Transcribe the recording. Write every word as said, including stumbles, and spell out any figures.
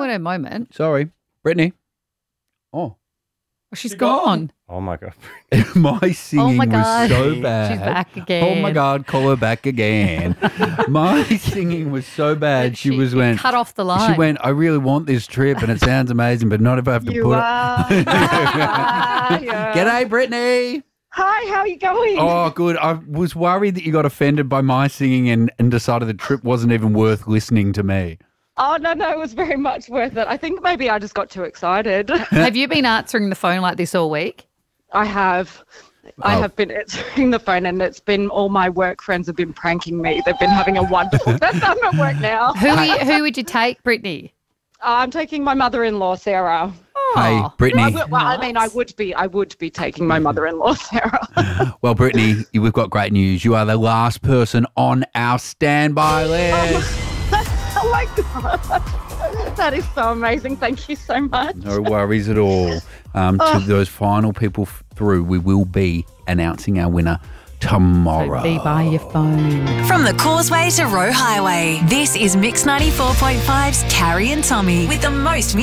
her moment. Sorry. Brittany. Oh. Oh, she's gone. Oh, my God. My singing Oh, my was God. so bad. She's back again. Oh, my God. Call her back again. My singing was so bad. She, She was went. cut off the line. She went, I really want this trip and it sounds amazing, but not if I have to You put are. it. Yeah. G'day, Brittany. Hi, how are you going? Oh, good. I was worried that you got offended by my singing and, and decided the trip wasn't even worth listening to me. Oh, no, no, it was very much worth it. I think maybe I just got too excited. Have you been answering the phone like this all week? I have. I Oh. have been answering the phone, and it's been all my work friends have been pranking me. They've been having a wonderful best time at work now. Who are you, who would you take, Brittany? I'm taking my mother-in-law, Sarah. Hey, Oh, Brittany. I would, well, I mean, I would be, I would be taking my mother-in-law, Sarah. Well, Brittany, we've got great news. You are the last person on our standby list. Oh my God. That is so amazing. Thank you so much. No worries at all. Um, to those final people f- through, we will be announcing our winner tomorrow. So be by your phone. From the Causeway to Roe Highway, this is Mix ninety-four point five's Carrie and Tommy with the most